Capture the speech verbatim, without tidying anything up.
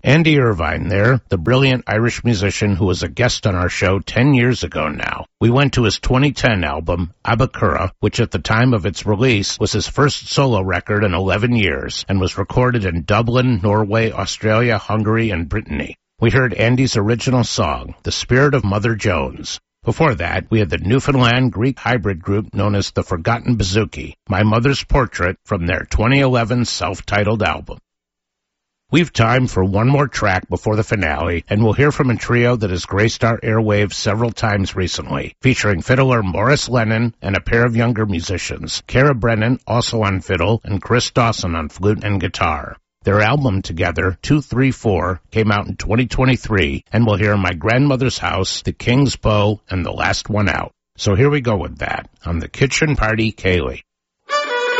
Andy Irvine there, the brilliant Irish musician who was a guest on our show ten years ago now. We went to his twenty ten album, Abacura, which at the time of its release was his first solo record in eleven years and was recorded in Dublin, Norway, Australia, Hungary, and Brittany. We heard Andy's original song, The Spirit of Mother Jones. Before that, we had the Newfoundland Greek hybrid group known as the Forgotten Bouzouki, My Mother's Portrait, from their twenty eleven self-titled album. We've time for one more track before the finale, and we'll hear from a trio that has graced our airwaves several times recently, featuring fiddler Maurice Lennon and a pair of younger musicians, Cara Brennan, also on fiddle, and Chris Dawson on flute and guitar. Their album together, two three four, came out in twenty twenty-three, and we'll hear My Grandmother's House, The King's Bow, and The Last One Out. So here we go with that, on the Kitchen Party Ceilidh.